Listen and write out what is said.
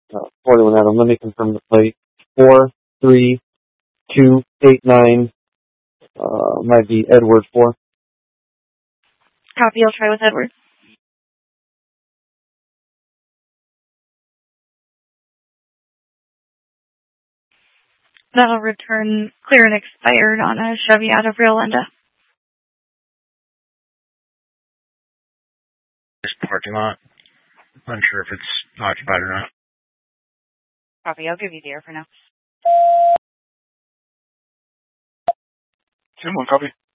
41 Adam. Let me confirm the plate. 43289. Might be Edward 4. Copy, I'll try with Edward. That'll return clear and expired on a Chevy out of Rio Linda. This parking lot. Unsure if it's occupied or not. Copy, I'll give you the air for now. 10-1, copy.